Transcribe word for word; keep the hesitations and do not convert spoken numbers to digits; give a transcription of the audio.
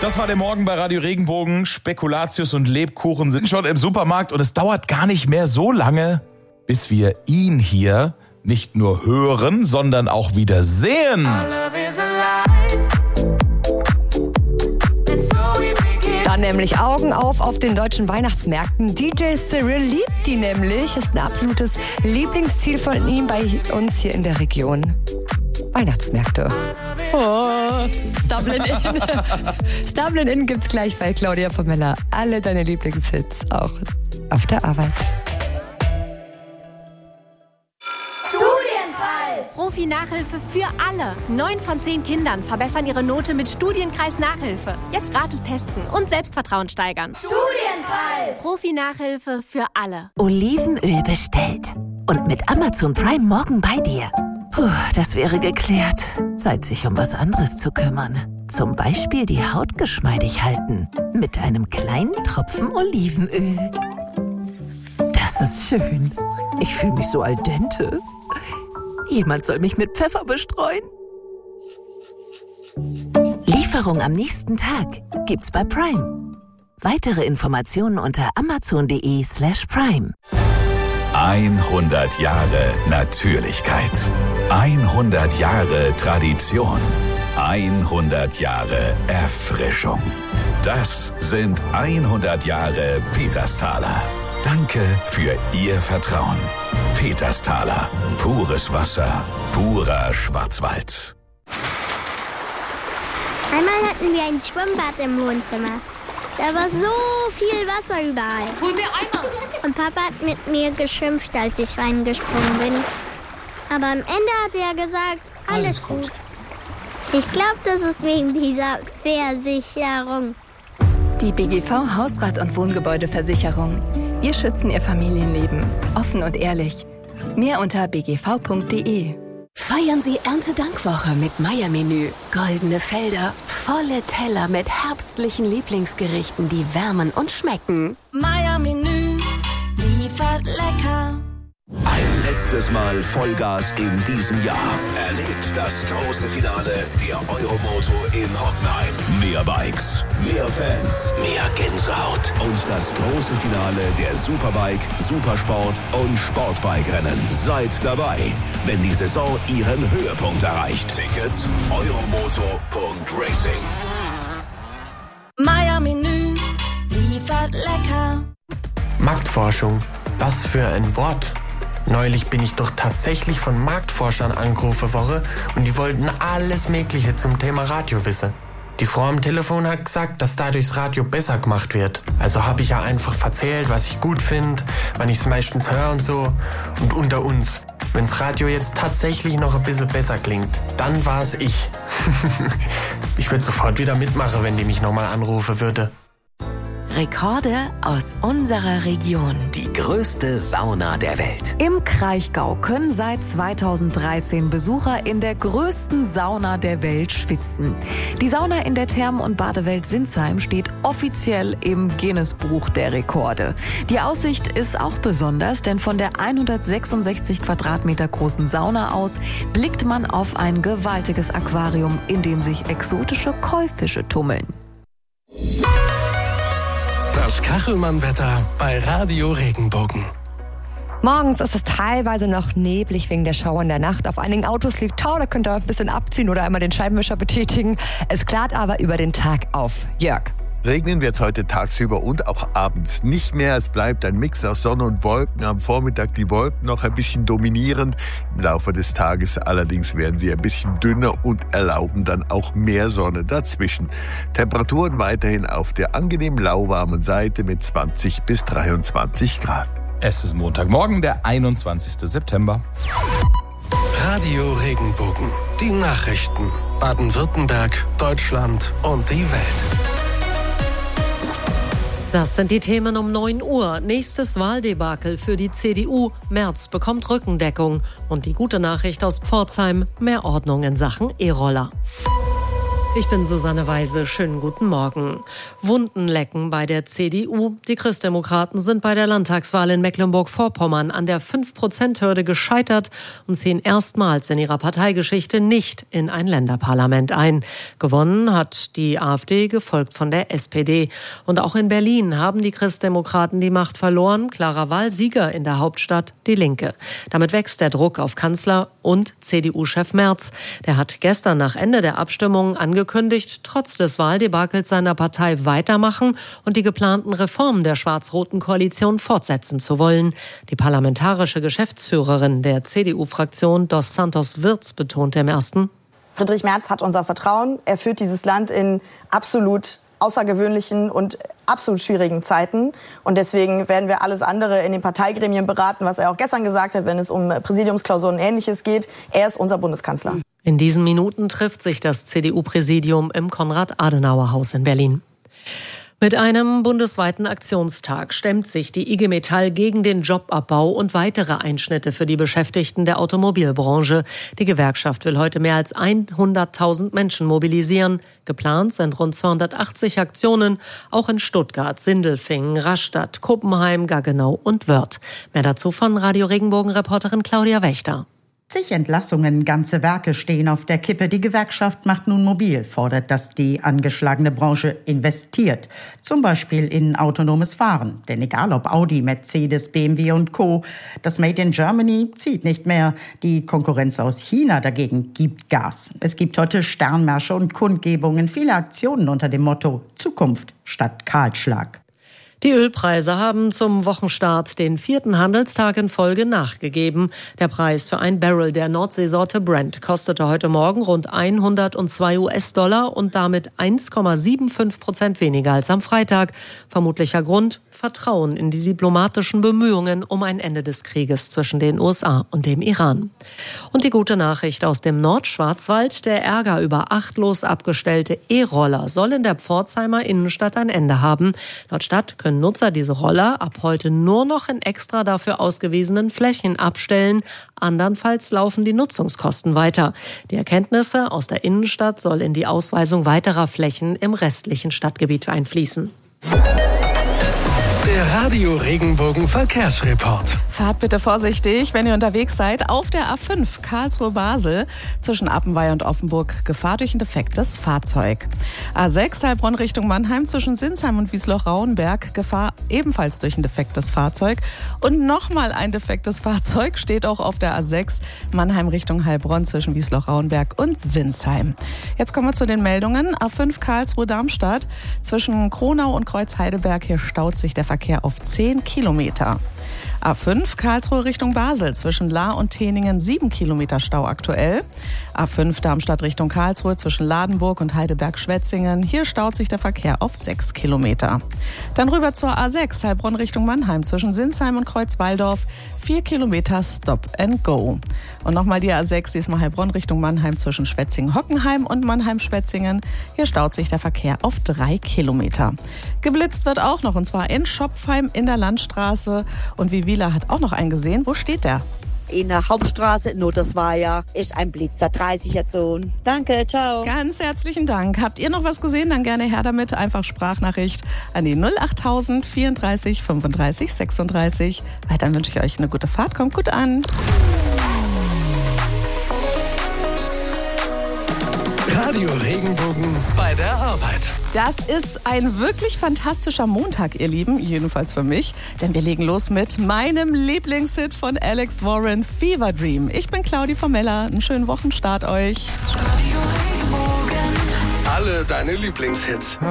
Das war der Morgen bei Radio Regenbogen. Spekulatius und Lebkuchen sind schon im Supermarkt und es dauert gar nicht mehr so lange, bis wir ihn hier nicht nur hören, sondern auch wieder sehen. Dann nämlich Augen auf auf den deutschen Weihnachtsmärkten. D J Cyril liebt die nämlich. Ist ein absolutes Lieblingsziel von ihm bei uns hier in der Region. Weihnachtsmärkte. Oh, Stublin In. Stublin In gibt's gleich bei Claudia von Meller. Alle deine Lieblingshits, auch auf der Arbeit. Profi-Nachhilfe für alle. Neun von zehn Kindern verbessern ihre Note mit Studienkreis Nachhilfe. Jetzt gratis testen und Selbstvertrauen steigern. Studienkreis! Profi-Nachhilfe für alle. Olivenöl bestellt. Und mit Amazon Prime morgen bei dir. Puh, das wäre geklärt. Zeit, sich um was anderes zu kümmern. Zum Beispiel die Haut geschmeidig halten. Mit einem kleinen Tropfen Olivenöl. Das ist schön. Ich fühle mich so al dente. Jemand soll mich mit Pfeffer bestreuen. Lieferung am nächsten Tag gibt's bei Prime. Weitere Informationen unter amazon.de slash prime. hundert Jahre Natürlichkeit. hundert Jahre Tradition. hundert Jahre Erfrischung. Das sind hundert Jahre Petersthaler. Danke für Ihr Vertrauen. Petersthaler. Pures Wasser. Purer Schwarzwald. Einmal hatten wir ein Schwimmbad im Wohnzimmer. Da war so viel Wasser überall. Hol mir Eimer! Und Papa hat mit mir geschimpft, als ich reingesprungen bin. Aber am Ende hat er gesagt, alles, alles gut. gut. Ich glaube, das ist wegen dieser Versicherung. Die B G V Hausrat- und Wohngebäudeversicherung. Wir schützen Ihr Familienleben. Offen und ehrlich. Mehr unter b g v punkt d e. Feiern Sie Erntedankwoche mit Meier-Menü. Goldene Felder, volle Teller mit herbstlichen Lieblingsgerichten, die wärmen und schmecken. Meier-Menü liefert lecker. Ein letztes Mal Vollgas in diesem Jahr. Erlebt das große Finale der Euromoto in Hockenheim. Mehr Bikes, mehr Fans, mehr Gänsehaut. Und das große Finale der Superbike, Supersport und Sportbike-Rennen. Seid dabei, wenn die Saison ihren Höhepunkt erreicht. Tickets euromoto punkt racing. Meier-Menü liefert lecker. Marktforschung, was für ein Wort. Neulich bin ich doch tatsächlich von Marktforschern angerufen worden und die wollten alles Mögliche zum Thema Radio wissen. Die Frau am Telefon hat gesagt, dass dadurch das Radio besser gemacht wird. Also habe ich ja einfach erzählt, was ich gut finde, wann ich es meistens höre und so. Und unter uns, wenn das Radio jetzt tatsächlich noch ein bisschen besser klingt, dann war es ich. Ich würde sofort wieder mitmachen, wenn die mich nochmal anrufen würde. Rekorde aus unserer Region. Die größte Sauna der Welt. Im Kraichgau können seit zweitausenddreizehn Besucher in der größten Sauna der Welt schwitzen. Die Sauna in der Thermen- und Badewelt Sinsheim steht offiziell im Guinness-Buch der Rekorde. Die Aussicht ist auch besonders, denn von der hundertsechsundsechzig Quadratmeter großen Sauna aus blickt man auf ein gewaltiges Aquarium, in dem sich exotische Koi-Fische tummeln. Das Kachelmann-Wetter bei Radio Regenbogen. Morgens ist es teilweise noch neblig wegen der Schauer in der Nacht. Auf einigen Autos liegt Tau, da könnt ihr ein bisschen abziehen oder einmal den Scheibenwischer betätigen. Es klart aber über den Tag auf. Jörg. Regnen wird es heute tagsüber und auch abends nicht mehr. Es bleibt ein Mix aus Sonne und Wolken. Am Vormittag die Wolken noch ein bisschen dominierend. Im Laufe des Tages allerdings werden sie ein bisschen dünner und erlauben dann auch mehr Sonne dazwischen. Temperaturen weiterhin auf der angenehm lauwarmen Seite mit zwanzig bis dreiundzwanzig Grad. Es ist Montagmorgen, der einundzwanzigsten September. Radio Regenbogen. Die Nachrichten. Baden-Württemberg, Deutschland und die Welt. Das sind die Themen um neun Uhr. Nächstes Wahldebakel für die C D U. Merz bekommt Rückendeckung. Und die gute Nachricht aus Pforzheim: mehr Ordnung in Sachen E-Roller. Ich bin Susanne Weise. Schönen guten Morgen. Wunden lecken bei der C D U. Die Christdemokraten sind bei der Landtagswahl in Mecklenburg-Vorpommern an der fünf Prozent Hürde gescheitert und ziehen erstmals in ihrer Parteigeschichte nicht in ein Länderparlament ein. Gewonnen hat die AfD, gefolgt von der S P D. Und auch in Berlin haben die Christdemokraten die Macht verloren. Klarer Wahlsieger in der Hauptstadt, die Linke. Damit wächst der Druck auf Kanzler und C D U-Chef Merz. Der hat gestern nach Ende der Abstimmung angekündigt, trotz des Wahldebakels seiner Partei weitermachen und die geplanten Reformen der schwarz-roten Koalition fortsetzen zu wollen. Die parlamentarische Geschäftsführerin der C D U-Fraktion, Dos Santos Wirz, betonte im ersten: Friedrich Merz hat unser Vertrauen. Er führt dieses Land in absolut außergewöhnlichen und absolut schwierigen Zeiten. Und deswegen werden wir alles andere in den Parteigremien beraten, was er auch gestern gesagt hat, wenn es um Präsidiumsklausuren und Ähnliches geht. Er ist unser Bundeskanzler. In diesen Minuten trifft sich das C D U-Präsidium im Konrad-Adenauer-Haus in Berlin. Mit einem bundesweiten Aktionstag stemmt sich die I G Metall gegen den Jobabbau und weitere Einschnitte für die Beschäftigten der Automobilbranche. Die Gewerkschaft will heute mehr als hunderttausend Menschen mobilisieren. Geplant sind rund zweihundertachtzig Aktionen, auch in Stuttgart, Sindelfingen, Rastatt, Kuppenheim, Gaggenau und Wörth. Mehr dazu von Radio Regenbogen-Reporterin Claudia Wächter. Zig Entlassungen, ganze Werke stehen auf der Kippe. Die Gewerkschaft macht nun mobil, fordert, dass die angeschlagene Branche investiert. Zum Beispiel in autonomes Fahren. Denn egal ob Audi, Mercedes, B M W und Co., das Made in Germany zieht nicht mehr. Die Konkurrenz aus China dagegen gibt Gas. Es gibt heute Sternmärsche und Kundgebungen, viele Aktionen unter dem Motto Zukunft statt Kahlschlag. Die Ölpreise haben zum Wochenstart den vierten Handelstag in Folge nachgegeben. Der Preis für ein Barrel der Nordseesorte Brent kostete heute Morgen rund hundertzwei US-Dollar und damit eins Komma fünfundsiebzig Prozent weniger als am Freitag. Vermutlicher Grund: Vertrauen in die diplomatischen Bemühungen um ein Ende des Krieges zwischen den U S A und dem Iran. Und die gute Nachricht aus dem Nordschwarzwald: Der Ärger über achtlos abgestellte E-Roller soll in der Pforzheimer Innenstadt ein Ende haben. Laut Stadt können Nutzer diese Roller ab heute nur noch in extra dafür ausgewiesenen Flächen abstellen. Andernfalls laufen die Nutzungskosten weiter. Die Erkenntnisse aus der Innenstadt soll in die Ausweisung weiterer Flächen im restlichen Stadtgebiet einfließen. Der Radio Regenbogen Verkehrsreport. Fahrt bitte vorsichtig, wenn ihr unterwegs seid. Auf der A fünf Karlsruhe-Basel zwischen Appenweier und Offenburg Gefahr durch ein defektes Fahrzeug. A sechs Heilbronn Richtung Mannheim zwischen Sinsheim und Wiesloch-Rauenberg Gefahr ebenfalls durch ein defektes Fahrzeug. Und nochmal ein defektes Fahrzeug steht auch auf der A sechs Mannheim Richtung Heilbronn zwischen Wiesloch-Rauenberg und Sinsheim. Jetzt kommen wir zu den Meldungen. A fünf Karlsruhe-Darmstadt zwischen Kronau und Kreuz-Heidelberg. Hier staut sich der Verkehr auf zehn Kilometer. A fünf Karlsruhe Richtung Basel zwischen Lahr und Teningen sieben Kilometer Stau aktuell. A fünf Darmstadt Richtung Karlsruhe zwischen Ladenburg und Heidelberg-Schwetzingen. Hier staut sich der Verkehr auf sechs Kilometer. Dann rüber zur A sechs Heilbronn Richtung Mannheim zwischen Sinsheim und Kreuzwaldorf. vier Kilometer Stop and Go. Und nochmal die A sechs, diesmal Heilbronn Richtung Mannheim zwischen Schwetzingen-Hockenheim und Mannheim-Schwetzingen. Hier staut sich der Verkehr auf drei Kilometer. Geblitzt wird auch noch, und zwar in Schopfheim in der Landstraße. Und Vivila hat auch noch einen gesehen. Wo steht der? In der Hauptstraße, nur das war ja, ist ein Blitzer, dreißiger Zone. Danke, ciao. Ganz herzlichen Dank. Habt ihr noch was gesehen? Dann gerne her damit. Einfach Sprachnachricht an die null achttausend vierunddreißig fünfunddreißig sechsunddreißig. Weiter wünsche ich euch eine gute Fahrt. Kommt gut an. Radio Regenbogen bei der Arbeit. Das ist ein wirklich fantastischer Montag, ihr Lieben, jedenfalls für mich, denn wir legen los mit meinem Lieblingshit von Alex Warren, Fever Dream. Ich bin Claudi Formella, einen schönen Wochenstart euch. Alle deine Lieblingshits.